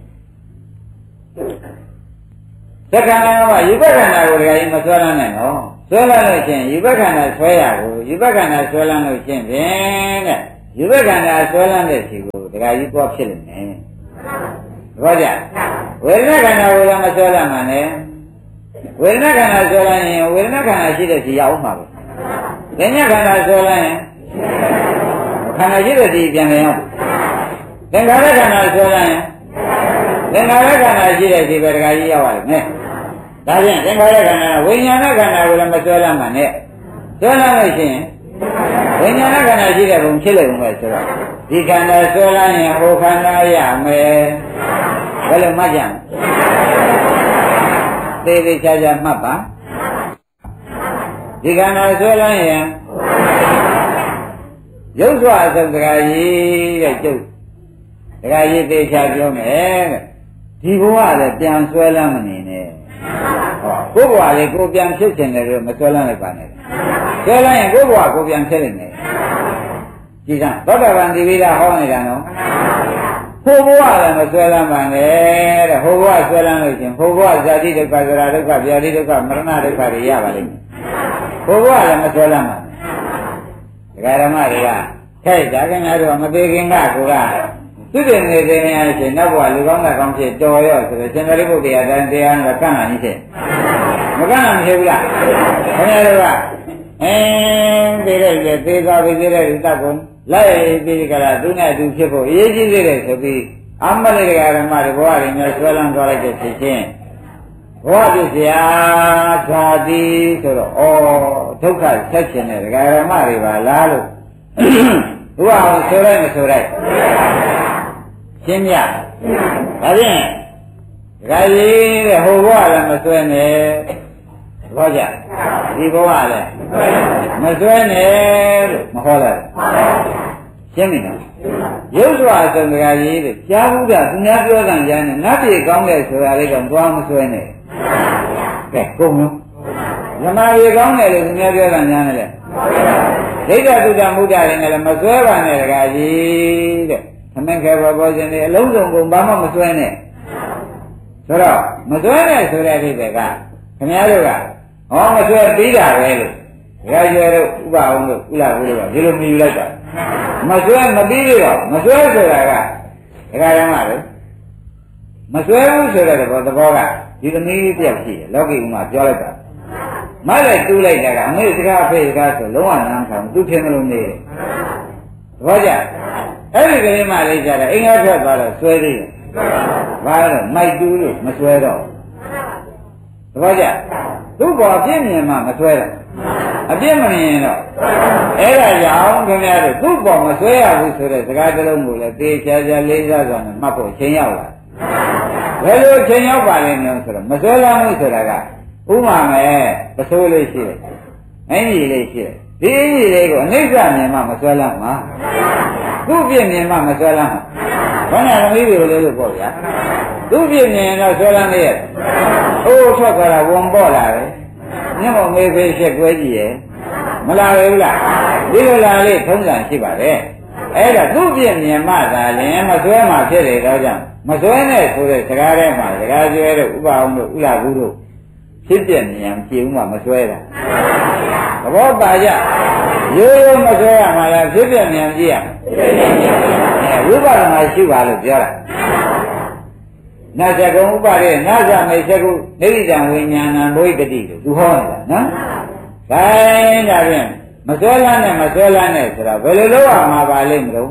သက္ကနာကယူပခန္ဓာကိုတကယ်ကြီးမဆွဲလန်းနဲ့နော်ဆွဲလန်းလို့ချင်းယူပခန္ဓာဆွဲရကိုယူပခန္ဓာဆွဲလန်းလို့ချင်းဖြင့်တဲ့ယူပခန္ဓာဆွဲလန်းတဲ့စီကိုတကယ်ကြီးသွားဖြစ်နေတယ်ဘောကြဝေဒနာခန္ဓာကိုလည်းမဆွဲလန်းမှနဲ့ဝေဒနာခန္ဓာဆွဲလန်းရင်ဝေဒနာခန္ဓာရှိတဲ့စီရောက်မှာပဲဉာဏ်ခန္ဓာဆွဲလန်းရင်ခန္ဓာရှိတဲ့စီပြန်ပြန်ရောက်သင်္ခါရခန္ဓာဆွဲလန်းရင်သင်္ခါရခန္ဓာရှိတဲ့စီပဲတကယ်ကြီးရောက်ရတယ်နဲ့ဒါဖြင့်သင်္ခါရခန္ဓာဝိညာဏခန္ဓာကိုလည်းမဆွဲလန်းမှနဲ့ဆွဲလန်းလို့ရှိရင်ဝိညာဏခန္ဓာရှိတဲ့ဘုံဖြစ်လိမ့်မယ်ဆိုတော့ဒီခန္ဓာဆွဲလန်းရင်ဟိုခန္ဓာရမယ်ဘယ်လိုမှတ်ကြမလဲသေသေးချာချာမှတ်ပါဒီခန္ဓာဆွဲလန်းရင်ရုပ်စွာအစုံတရားကြီးတဲ့ကျုပ်တရားကြီးသေချာပြောမယ်တဲ့ဒီဘဝလည်းပြန်ဆွဲလန်းမနေနဲ့ဟောကိုယ်ဘဝလေးကိုပြန်ဖြစ်ချင်တယ်လို့မဆွဲလန်းလိုက်ပါနဲ့ဆွဲလန်းရင်ကိုယ်ဘဝကိုပြန်ဖြစ်နေတယ်ကြည်စမ်းသောတာပန်ဒီဝိဒဟောနေတာနော်ဟိုဘဝလည်းမဆွဲလန်းပါနဲ့တဲ့ဟိုဘဝဆွဲလန်းလို့ရှင်ဟိုဘဝဇာတိဒုက္ခသရဒုက္ခဗျာတိဒုက္ခမရဏဒုက္ခတွေရပါလိမ့်မယ်ဟိုဘဝလည်းမဆွဲလန်းပါနဲ့ဒကာဓမ္မတွေကထဲ့ဒါခင်ဗျားတို့မသေးခင်ကကိုကသူတည်နေတဲ့နေရာရှင်နောက်ဘဝလူကောင်းတဲ့ကောင်းဖြစ်တော်ရောဆိုတော့ရှင်သာရိပုတ္တရာတိုင်းတရားကကန့်လာနေဖြစ်မကန့်လာမရှိဘူးလားခင်ဗျားတို့ကသေးတဲ့သေသွားပြီသေးတဲ့ဒီတပ်ကိုလိုက်ပြီးကြတာသူနဲ့အတူဖြစ်ဖို့အရေးကြီးသေးတယ်ဆိုပြီးအမလေးတရားဓမ္မတွေဘဝတွေမျိုးဆွဲလန်းသွားလိုက်တဲ့ဖြစ်ချင်းဘဝပြည့်စရာဓာတိဆိုတော့ဒုက္ခဆက်ရှင်တဲ့တရားဓမ္မတွေပါလားလို့ဘုရားဆိုလိုက်မဆိုလိုက်ရှင်းမြတ်ဒါဖြင့်ဒကာကြီးတဲ့ဟိုဘဝလည်းမဆွဲနဲ့ဘောကြဒီဘဝလည်းမဆွဲနဲ့လို့မဟောလိုက်ရှင်းပြီနော်ရုပ်စွာဆိုဒကာကြီးတဲ့ကြားဘူးတာသူများပြောတဲ့ကြားနဲ့နတ်ပြည်ကောင်းတယ်ဆိုတာလေးတော့သွားမဆွဲနဲ့ကဲကုန်နော်ဓမ္မရေကောင်းတယ်လို့သူများပြောတဲ့ကြားနဲ့လေဒိဋ္ဌသုတ္တမုဒ္ဒတွေနဲ့လည်းမဆွဲပါနဲ့ဒကာကြီးတဲ့သမင်ခဲဘောဘောရှင်တွေအလုံးစုံကုန်ဘာမှမစွဲနဲ့ဆိုတော့မစွဲနဲ့ဆိုတဲ့အဓိပ္ပာယ်ကခင်ဗျားတို့ကဟောမစွဲပြီးတာပဲလို့ရာရွယ်တို့ဥပအောင်တို့ဥလာဘူးတို့ကဒီလိုမြည်လိုက်တာမစွဲမပြီးတော့မစွဲဆိုတာကဒကာရမတို့မစွဲဘူးဆိုတဲ့သဘောကဒီသမီးတယောက်ရှိတယ်လောကီဥမာပြောလိုက်တာမလိုက်တူးလိုက်တာကအမေစကားအဖေစကားဆိုလုံးဝနားမခံဘူးသူထင်မလို့နေတယ်သဘောကျအဲ့ဒီကလေးမလေးကြတယ်အင်္ဂါထွက်သွားတော့စွဲသေးတယ်ဘာလို့မိုက်တူးလို့မစွဲတော့သဘောကျသူ့ဘောအပြည့်မြင်မှမစွဲတော့အပြည့်မမြင်တော့အဲ့ဒါကြောင့်ခင်ဗျားတို့သူ့ဘောမစွဲရဘူးဆိုတဲ့စကားတစ်လုံးကိုလည်းသေချာချာလေးစားစွာနဲ့မှတ်ဖို့ချိန်ရောက်လာဘယ်လိုချိန်ရောက်ပါလဲမျိုးဆိုတော့မစွဲလာမှုဆိုတာကဥမာမဲ့ပစိုးလေးရှိတယ်အင်ကြီးလေးရှိတယ်ဒီအင်ကြီးလေးကိုအနိစ္စမြင်မှမစွဲလာမှာသူ့ပြည့်မြင်မှမစွဲလာမှာဘယ်နဲ့သမီးတွေကိုလေးလို့ပေါ့ဗျာသူ့ပြည့်မြင်တော့စွဲလာနေရဲ့အိုးထွက်ကြတာဝန်ပေါ့လာတယ်ညမမေးဖေးချက်ကွဲကြည့်ရဲ့မလာဘူးလားဒီလိုလာလေးထုံးစံရှိပါတယ်အဲ့ဒါသူ့ပြည့်မြင်မှသာလျှင်မစွဲမှဖြစ်တယ်တော့ကြောင့်မစွဲနဲ့ဆိုတဲ့စကားထဲမှာစကားကျွဲတို့ဥပအောင်တို့ဥလာဘူးတို့ဖြစ်ပြဉာဏ်ကြည့်ဦးမှမစွဲတာသဘောပါကြရိုးရိုးမစွဲရမှာလားဖြစ်ပြဉာဏ်ကြည့်ရဝိပဿနာရှိပါလို့ပြောတာနာဇဂုံဥပါဒေနာဇမေသကုနိဗ္ဗာန်ဝိညာဏံဘိဓိတိလို့သူဟောနေတာနော်။ဒါရင်ဒါဖြင့်မစွဲလန်းနဲ့မစွဲလန်းနဲ့ဆိုတော့ဘယ်လိုလုပ်ရမှာပါလိမ့်မလို့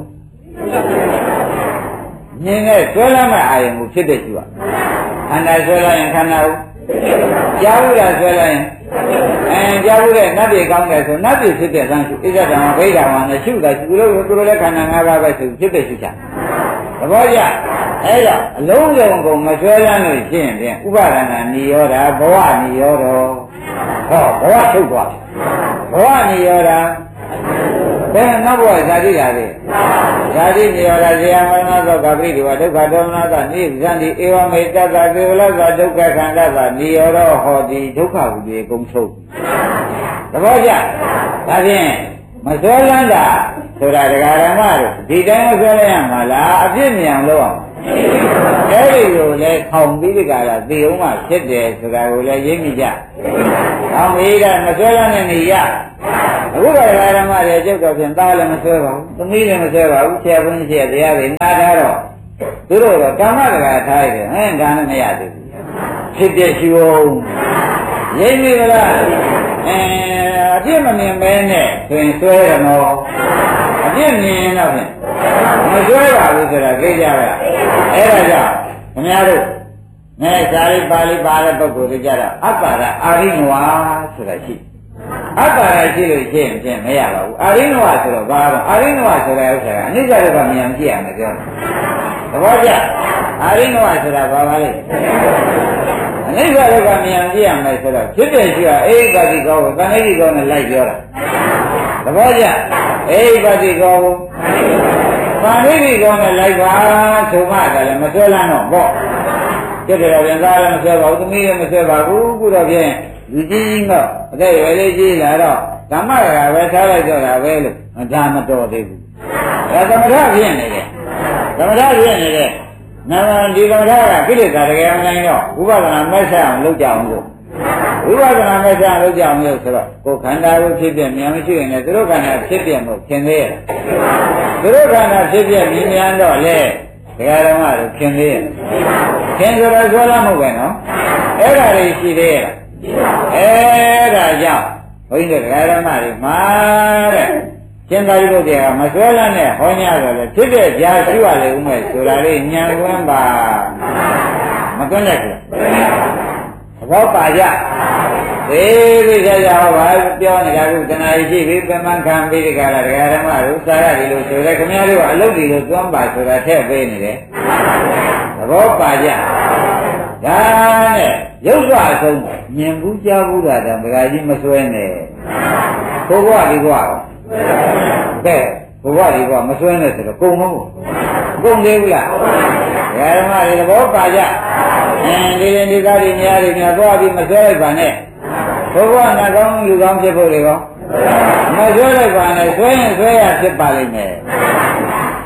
မြင်နဲ့စွဲလန်းမဲ့အာယုံကိုဖြစ်တဲ့ရှိပါခန္ဓာစွဲလန်းရင်ခန္ဓာကိုကြားဘူးလားဆွဲလိုက်ရင်ကြားဘူးတဲ့နတ်ပြည်ကောင်းတယ်ဆိုနတ်ပြည်ဖြစ်တဲ့သံရှိဣဇဒံဝိဒာဝံနဲ့ရှုတာသူတို့လည်းခန္ဓာ၅ပါးပဲဆိုဖြစ်တဲ့ရှိချသဘောကျအဲ့တော့အလုံးစုံကုန်မဆွဲလန်းလို့ရှိရင်ဖြင့်ဥပါဒနာနိရောဓဘဝနိရောဓဟောဘဝထုတ်သွားဘဝနိရောဓဘယ်နောက်ဘဝဇာတိလာလေဇာတိနိရောဓဇေယမရဏသောကပရိဒီဝဒုက္ခဒေါမနသနိဗ္ဗာန်ဒီဧဝမေတ္တသကေဝလသဒုက္ခခန္ဓာသနိရောဓဟောတိဒုက္ခဝိသေကုံချုပ်သဘောကျဒါဖြင့်မစွဲလန်းတာဆိုတာဒကာရမတို့ဒီတိုင်းမစွဲလန်းရမှာလားအပြစ်မြင်လို့အဲ့ဒီလိုလဲခေါင်ပြီးဒီကလာသေအောင်မှဖြစ်တယ်ဆိုတာကိုလည်းရိပ်မိကြ။အောင်မေးတာမစွဲလန်းတဲ့နေရအခုကဓမ္မတွေကျုပ်တော့ဖြင့်သားလည်းမဆွဲပါဘူးသမီးလည်းမဆွဲပါဘူးဆရာဘုန်းကြီးတရားတွေနားထားတော့သူတို့တော့ကာမတကာထားရတယ်ဟဲ့ဒါနဲ့မရသေးဘူးဖြစ်တဲ့ရှိအောင်ရိပ်မိလားအပြစ်မမြင်မဲနဲ့ဆိုရင်ဆွဲရတော့အပြစ်မြင်ရင်တော့ဖြင့်မဆွဲပါဘူးဆိုတာသိကြပါအဲ့ဒါကြောင့်ခင်ဗျားတို့နဲ့ဇာတိပါဠိပါတဲ့ပုဂ္ဂိုလ်တွေကြတော့အပ္ပါဒအာရိနဝဆိုတာရှိအတ္တရရှိလို့ရှိရင်ဖြင့်မရပါဘူးအာရိနဝဆိုတော့ဘာလို့အာရိနဝဆိုတဲ့ဥစ္စာကအနိစ္စဒုက္ခမြင်ကြည့်ရမယ်ပြောသဘောကျအာရိနဝဆိုတာဘာပါလဲအနိစ္စဒုက္ခမြင်ကြည့်ရမယ်ဆိုတော့ဖြစ်တဲ့ရှိကအိဋ္ဌတိကောကိုသံဃိကောနဲ့လိုက်ပြောတာသဘောကျအိဋ္ဌတိကောကိုသံဃိကောနဲ့လိုက်ပါဆိုမှလည်းမဆွဲလန်းတော့ပေါ့ဖြစ်တယ်တော့ပြန်သားလည်းမဆွဲပါဘူးသမီးလည်းမဆွဲပါဘူးခုတော့ဖြင့်လူကြီးကြီးတော့အသက်ရွယ်လေးကြီးလာတော့ဓမ္မကပဲထားလိုက်တော့တာပဲလို့ဒါမတော်သေးဘူးဒါသမထဖြစ်နေတယ်သမထဖြစ်နေတယ်နာမဒီသမထကကိလေသာတကယ်အနိုင်တော့ဝိပဿနာမဲ့ဆက်အောင်လုပ်ကြအောင်လို့ဝိပဿနာမဲ့ဆက်အောင်လုပ်ကြအောင်လို့ဆိုတော့ကိုယ်ခန္ဓာကိုဖြစ်ပြမြန်မရှိရင်လည်းသူတို့ခန္ဓာဖြစ်ပြမို့ခင်သေးရဲ့သူတို့ခန္ဓာဖြစ်ပြမြင်မြန်တော့လေဒကာဓမ္မတို့ခင်သေးရဲ့ခင်ဆိုတော့ဆိုလားမဟုတ်ပဲနော်အဲ့ဒါတွေရှိသေးရဲ့အဲ့ဒါကြောင့်ဘုန်းကြီးတို့ဓမ္မတွေမှာတဲ့ရှင်သာရိပုတ္တရာမဆွဲလန်းနဲ့ဟောညဆိုလေဖြစ်တဲ့ကြားရှိရလေဦးမယ်ဆိုတာလေးညံကွန်းပါမကွန်းလိုက်ဘူးသဘောပါကြသေချာချာဟောပါပြောနေတာကတဏှာရှိပြီပမန်ခံပြီးဒီကရာဓမ္မတို့စာရတယ်လို့ဆိုရဲခင်ဗျားတို့ကအလုပ်တွေလို့သွမ်းပါဆိုတာထည့်ပေးနေတယ်သဘောပါကြဒါနဲ့ရုပ်စွာအဆုံးမြင်ဘူးကြားဘူးတာတောင်ဒကာကြီးမစွဲနဲ့ဘုရားဒီဘဝကဲဘုရားဒီဘဝမစွဲနဲ့ဆိုတော့ကုန်မဟုတ်ကုန်သေးဘူးလားဓမ္မတွေသဘောပါကြဒီသားတွေများတွေများသွားပြီးမစွဲလိုက်ပါနဲ့ဘုရားနာကောင်းလူကောင်းဖြစ်ဖို့တွေကောမစွဲလိုက်ပါနဲ့စွဲရင်စွဲရဖြစ်ပါလိမ့်မယ်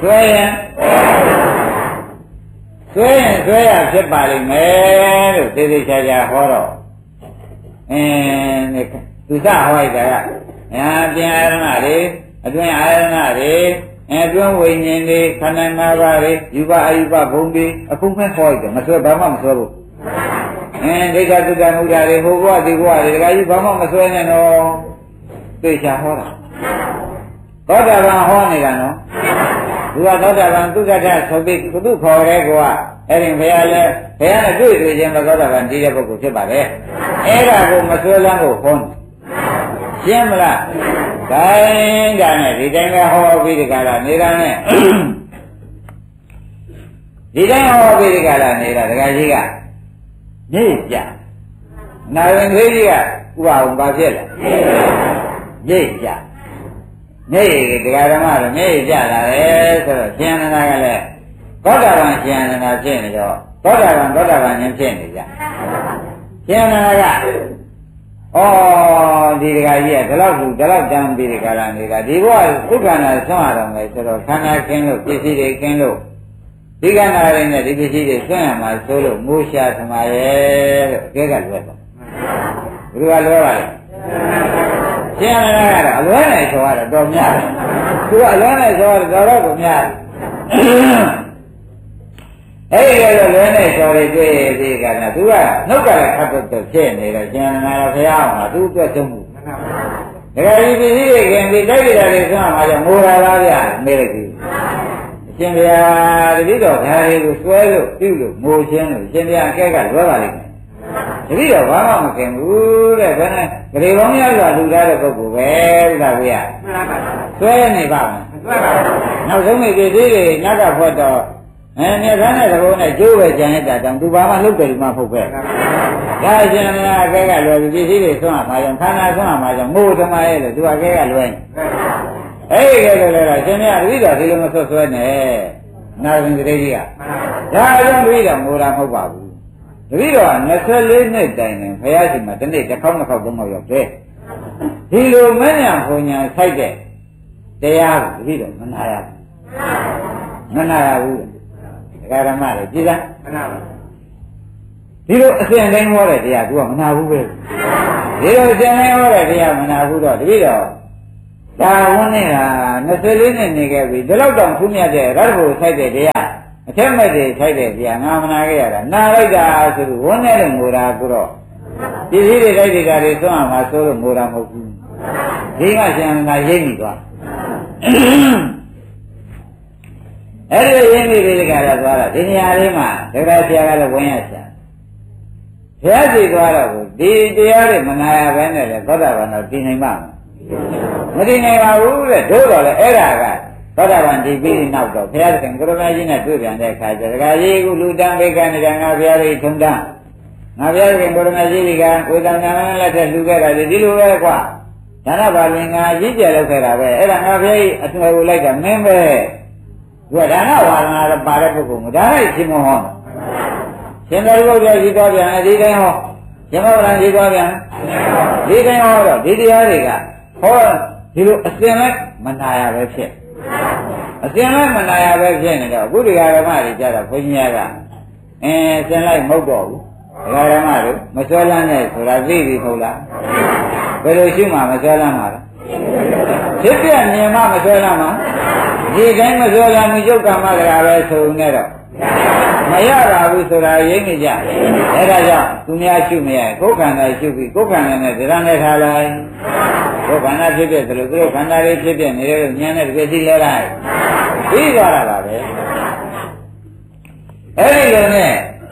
ဆွဲရင်ဆွဲရဖြစ်ပါလိမ့်မယ်လို့သေသေးချာချာဟောတော့သူစဟောလိုက်တာကပြန်အာရဏတွေအတွင်းအာရဏတွေအတွင်းဝိညာဉ်တွေခန္ဓာ၅ပါးတွေယူပအယူပဘုံတွေအခုမဲ့ဟောလိုက်တယ်မဆွဲဘာမှမဆွဲဘူးဒိဋ္ဌသုတ္တမုဒ္ဒတွေဟိုဘဝဒီဘဝတွေတခါကြီးဘာမှမဆွဲနဲ့တော့သိချာဟောတာသောတာပန်ဟောနေတာနော်သူကသောတာပန်သူကတ္တဆိုပြီးသူခေါ်ရဲကွာအဲ့ဒီဘုရားနဲ့တွေ့ချင်းသောတာပန်တည်တဲ့ပုဂ္ဂိုလ်ဖြစ်ပါလေအဲ့ဒါကိုမဆွဲလန်းကိုဟောရှင်းမလားဒါနဲ့ဒီတိုင်းပဲဟောပြီးဒီကလာနေတာနဲ့ဒီတိုင်းဟောပြီးဒီကလာနေတာဒကာကြီးကနေကြနာရင်သေးကြီးကဥပအောင်ပါဖြစ်လာနေကြနေဒကာဓမ္မတော့နေကြလာတယ်ဆိုတော့ရှင်နန္ဒာကလည်းသောတာပန်ရှင်နန္ဒာဖြစ်နေတော့သောတာပန်ဉာဏ်ဖြစ်နေကြရှင်နန္ဒာကဒီဒကာကြီးကဒီလောက်တန်းပြီးဒီကလာနေတာဒီဘဝဥက္ကဏဆွမ်းရတော့မယ်ဆိုတော့ခန္ဓာခင်းလို့ပစ္စည်းတွေခင်းလို့ဒီကနာရင်းနဲ့ဒီပစ္စည်းတွေဆွမ်းရမှာဆိုလို့မိုးရှာသမားရဲ့လို့အကဲကလွဲတော့ဘယ်လိုကလွဲပါလဲရှင်းရတာကတော့အလွဲနဲ့ဆိုရတော့တော်များတယ်သူကအလွဲနဲ့ဆိုရတော့တော်တော့များတယ်အဲ့ဒီလိုလွဲနဲ့ဆိုရတွေ့ဒီကနာသူကနှုတ်ကလည်းခတ်တော့ဖြစ်နေတယ်ရှင်းရတာတော့ဘုရားအောင်သူအတွက်သုံးမှုဒါကြဒီပစ္စည်းတွေခင်ဒီတိုက်ရတာတွေဆွမ်းမှာကြောင့်ငိုတာလားဗျာမေးလိုက်ပြီရှင်ဗျာတတိတော်ဓာရီကိုဆွဲလို့ပြုလို့ငိုချင်းလို့ရှင်ဗျာအကဲကလွဲပါလိမ့်မယ်တတိတော်ဘာမှမခင်ဘူးတဲ့ဘယ်နဲ့ဂရေပေါင်းများစွာလူသားတဲ့ပုဂ္ဂိုလ်ပဲဒါဗျာဆွဲနေပါမယ်နောက်ဆုံးမိပစ္စည်းတွေနတ်ကဖွက်တော့မြတ်ဆန်းတဲ့သဘောနဲ့ကျိုးပဲကြံရတာတောင်သူဘာမှလုပ်တယ်ဒီမှာဖုတ်ပဲဒါရှင်ဗျာအကဲကလွယ်ပြီးပစ္စည်းတွေဆွမ်းမှာကြောင့်ခန္ဓာဆွမ်းမှာကြောင့်ငိုသမားရဲ့လို့သူအကဲကလွယ်အဲ့ဒီကဲလို့လည်းရှင်ဗျာတတိတော်ဒီလိုမဆွဲနဲ့နာရင်တတိကြီးကဒါကြောင့်တတိတော်ငိုတာမဟုတ်ပါဘူးတတိတော်24နှစ်တိုင်နေဘုရားရှင်မှာတစ်နေ့တစ်ခေါက်နှစ်ခေါက်သုံးခေါက်ရောက်တယ်ဒီလိုမညာဘုံညာဆိုင်တဲ့တရားကိုတတိတော်မနာရဘူးဒကာဓမ္မတွေကြည်လားဒီလိုအစဉ်တိုင်းဟောတဲ့တရားသူကမနာဘူးပဲဒီလိုအစဉ်တိုင်းဟောတဲ့တရားမနာဘူးတော့တတိတော်ဒါဝန်းနေတာ24နှစ်နေခဲ့ပြီဒီလောက်တောင်ထူးမြတ်တဲ့ရတ္တဘုဆိုင်တဲ့တရားအထက်မဲ့တွေဆိုင်တဲ့တရားငါမနာခဲ့ရတာနာလိုက်တာဆိုပြီးဝန်းနေတဲ့ငိုတာကိုတော့ဒီစည်းတွေတိုက်နေတာတွေသွမ်းမှာဆိုလို့ငိုတာမဟုတ်ဘူးဒီကရှင်ကရိပ်မိသွားအဲ့ဒီရိပ်မိပြီးတခါတော့သွားတာဒီနေရာလေးမှာဒကာဆရာကလည်းဝင်ရချာဘုရားကြည်သွားတော့ဒီတရားတွေမနာရဘဲနဲ့လေသောတာပန်တော့တည်နိုင်မှာမတည်နိုင်ပါဘူးတဲ့တို့တော့လေအဲ့ဒါကသောတာပန်ဒီပြီးနောက်တော့ဘုရားသခင်ကိုရမကြီးနဲ့တွေ့ပြန်တဲ့အခါကျဒကာကြီးကလူတန်းဘေကနေငါဘုရားကြီးထုံတန်းငါဘုရားသခင်ကိုရမကြီးကဝေဒနာနဲ့လက်ထက်လူခဲ့တာဒီလိုပဲကွာဒါနပါလင်ငါကြီးကျယ်လောက်ခဲ့တာပဲအဲ့ဒါငါဘုရားကြီးအထွေကိုလိုက်တာမင်းပဲသူကဒါနဝါဒနာပါတဲ့ပုဂ္ဂိုလ်ကဒါနဲ့ရှင်မဟောရှင်သာရိပုတ္တရာကြီးတော်ပြန်ဒီတိုင်းဟောရှင်မောဂလန်ကြီးတော်ပြန်ဒီတိုင်းဟောတော့ဒီတရားတွေကဟောဒီလိုအစဉ်လိုက်မနာရပဲဖြစ်အစဉ်လိုက်မနာရပဲဖြစ်နေတော့ဘုရားဓမ္မတွေကြတော့ဘုန်းကြီးကအစဉ်လိုက်မဟုတ်တော့ဘူးဒကာဓမ္မတို့မဆွဲလန်းနဲ့ဆိုတာသိပြီမဟုတ်လားဘယ်လိုရှိမှမဆွဲလန်းမှာလဲဖြစ်ပြမြင်မှမဆွဲလန်းမှာဒီတိုင်းမဆွဲလန်းဘူးယုတ်ကမ္မတရားပဲဆိုနေတော့မရပါဘူးဆိုတာရိပ်နေကြအဲ့ဒါကြောင့်သူများရှုမရကိုယ်ခန္ဓာရှုပြီးကိုယ်ခန္ဓာနဲ့ဒရနဲ့ထားလိုက်ကိုယ်ခန္ဓာဖြစ်ဖြစ်သလိုသူတို့ခန္ဓာလေးဖြစ်ဖြစ်နေတယ်လို့ဉာဏ်နဲ့တကယ်သိလဲလိုက်ပြီးသွားတာပါပဲအဲ့ဒီလိုနဲ့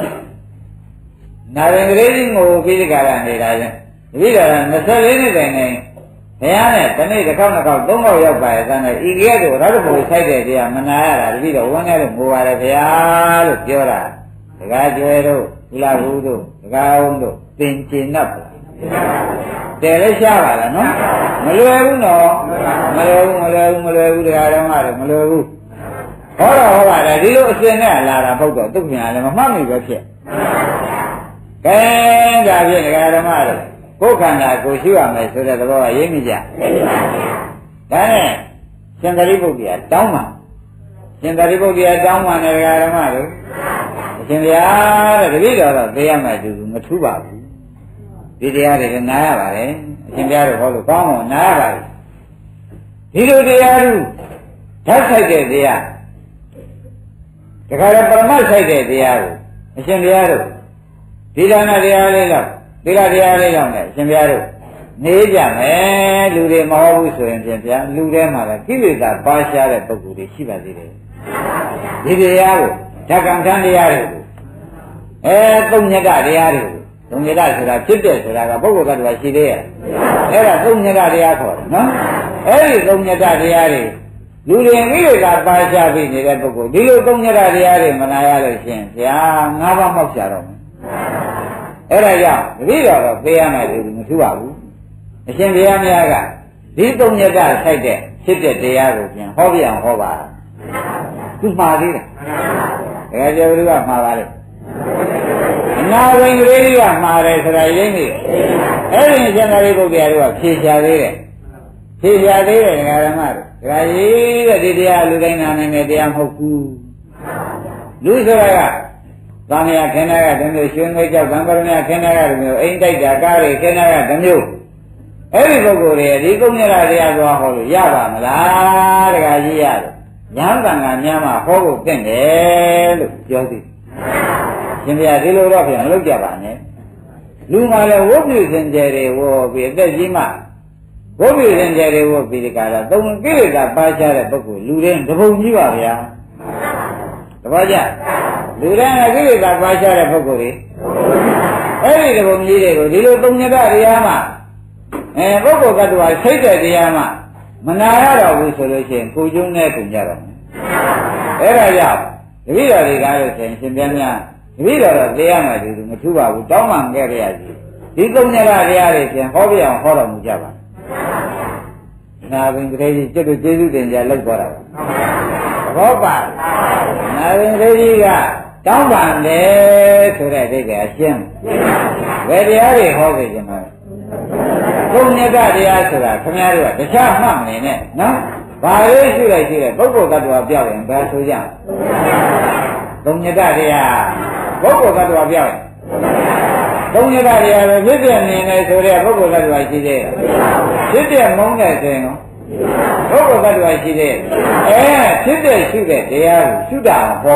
နာရင်ကလေးကြီးကိုပြီးဒီကရနေတာချင်းတပည့်တော်24နှစ်တိုင်နေဘုရားနဲ့တနေ့တစ်ခေါက်နှစ်ခေါက်သုံးခေါက်ရောက်ပါရဲ့သားနဲ့ဤကဲ့သို့ရတ္တဘုဆိုင်တဲ့တရားမနာရတာတပည့်တော်ဝန်းနေလို့ငိုပါတယ်ဘုရားလို့ပြောတာဒကာကျွဲတို့ကုလဘူးတို့ဒကာအောင်တို့သင်ကျင်납တယ်လည်းရှားပါလားနော်မလွယ်ဘူးနော်မလွယ်ဘူးဒကာတော်မတို့မလွယ်ဘူးဟောတော့ပါတယ်ဒီလိုအစဉ်နဲ့လာတာပုတ်တော့သူ့ပြန်လည်းမမှတ်မိပဲဖြစ်ကဲဒါဖြင့်ဒကာတော်မတို့ကိုယ်ခန္ဓာကိုရှုရမယ်ဆိုတဲ့သဘောကရိပ်မိကြဒါနဲ့ရှင်သာရိပုတ္တရာတောင်းပါရှင်သာရိပုတ္တရာတောင်းပန်တဲ့ဓမ္မတို့အရှင်ဗျာတဲ့တပည့်တော်တော့သိရမယ်သူမထူးပါဘူးဒီတရားတွေနားရပါတယ်အရှင်ဗျာတို့ဟောလို့ကောင်းအောင်နားရပါတယ်ဒီလိုတရားတို့ဓာတ်ဆိုင်တဲ့တရားတခါတော့ပရမတ်ဆိုင်တဲ့တရားကိုအရှင်ဗျာတို့ဒီဒါနတရားလေးတော့သီလတရားလေးတော့နဲ့အရှင်ဗျာတို့နေကြမယ်လူတွေမဟုတ်ဘူးဆိုရင်ပြန်ဗျာလူထဲမှာလည်းကိလေသာပါရှားတဲ့ပုဂ္ဂိုလ်တွေရှိပါသေးတယ်ဒီတရားကိုဓကံထံတရားတွေကိုသုံးညတတရားတွေကိုသုံးညတဆိုတာဖြစ်တဲ့ဆိုတာကပုဂ္ဂိုလ်ကတော့ရှိသေးရဲ့အဲ့ဒါသုံးညတတရားခေါ်တယ်နော်အဲ့ဒီသုံးညတတရားတွေလူတွေကိလေသာပါရှားပြီးနေတဲ့ပုဂ္ဂိုလ်ဒီလိုသုံးညတတရားတွေမနာရလို့ရှင်ဗျာ၅ပါးမောက်ကြတော့မယ်အဲ့ဒါကြောင့်တပည့်တော်တော့သိရမယ်လို့မထူးပါဘူးအရှင်ဘုရားများကဒီသုံးညတဆိုင်တဲ့ဖြစ်တဲ့တရားကိုပြန်ဟောပြအောင်ဟောပါသူမှားသေးတယ်တကယ်ကျော်လူကမှားပါလေအနာဝိင်္ဂရေကမှားတယ်ဆိုတာရင်းနေအဲ့ဒီရှင်သာရိပုတ္တရာတို့ကဖြေရှာသေးတယ်ဖြေရှာသေးတယ်ဒကာဓမ္မတို့ဒကာကြီးတဲ့ဒီတရားလူတိုင်းနာနိုင်တဲ့တရားမဟုတ်ဘူးလူဆိုတာကသံဃာခင်းတာကတမျိုးရွှေငွေကြောက်သံဃာမြခင်းတာကတမျိုးအိမ်တိုက်တာကားတွေခင်းတာကတမျိုးအဲ့ဒီပုဂ္ဂိုလ်တွေဒီကုညရတရားသွားဟောလို့ရပါမလားဒကာကြီးရတယ်ညာတန်ကများမှဟောဖို့တင့်တယ်လို့ပြောသည်ရှင်ဗျာဒီလိုတော့ပြန်မလုပ်ကြပါနဲ့လူမှလည်းဝုတ်ပြုစင်ကြယ်တွေဝေါ်ပြီးအသက်ကြီးမှဝုတ်ပြုစင်ကြယ်တွေဝေါ်ပြီးဒီကလာသုံးကိလေသာပါချတဲ့ပုဂ္ဂိုလ်လူတိုင်းတပုံကြီးပါဗျာတပည့်ကြလူတိုင်းကိလေသာပါချတဲ့ပုဂ္ဂိုလ်တွေအဲ့ဒီတပုံကြီးတွေကိုဒီလိုသုံးညတတရားမှပုဂ္ဂိုလ်ကတည်းကစိတ်တဲ့တရားမှမနာရတော့ဘူးဆိုလို့ရှိရင်ကိုကျုံးနဲ့ကိုကြတော့မယ်အဲ့ဒါကြောင့်တပည့်တော်တွေကလို့ဆိုရင်ရှင်ပြန်များတပည့်တော်တော့သိရမယ်သူမထူးပါဘူးတောင်းပန်ခဲ့ရစီဒီသုံးညတရားတွေပြန်ဟောပြအောင်ဟောတော်မူကြပါနာဘင်ကလေးကြီးကျွတ်တို့ကျေးဇူးတင်ကြလောက်သွားတာသဘောပါနာဘင်ကလေးကြီးကတောင်းပန်တယ်ဆိုတဲ့အိဗယ်အရှင်းဘယ်တရားတွေဟောစေချင်မှာသုံးညတတရားဆိုတာခင်ဗျားတို့ကတခြားမှတ်မနေနဲ့နော်ဘာလို့ရှိလိုက်ရှိတဲ့ပုဂ္ဂိုလ်ကတ္တဝါပြောက်ရင်ဘယ်ဆိုကြသုံးညတတရားပုဂ္ဂိုလ်ကတ္တဝါပြောက်ရင်သုံးညတတရားပဲဖြစ်ပြနေနေဆိုတဲ့ပုဂ္ဂိုလ်ကတ္တဝါရှိသေးတယ်ဖြစ်ပြမုန်းတဲ့ဆိုရင်ပုဂ္ဂိုလ်ကတ္တဝါရှိသေးတယ်ဖြစ်တဲ့ရှုတဲ့တရားကိုရှုတာဟော